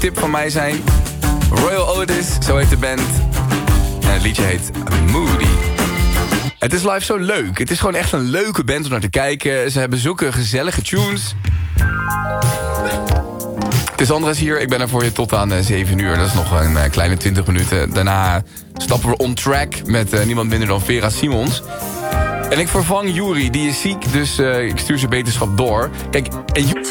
tip van mij zijn. Royal Otis, zo heet de band. En het liedje heet Moody. Het is live zo leuk. Het is gewoon echt een leuke band om naar te kijken. Ze hebben zulke gezellige tunes. Het is Andres hier. Ik ben er voor je tot aan 7 uur. Dat is nog een kleine 20 minuten. Daarna stappen we on track met niemand minder dan Vera Simons. En ik vervang Juri, die is ziek. Dus ik stuur zijn beterschap door. Kijk, en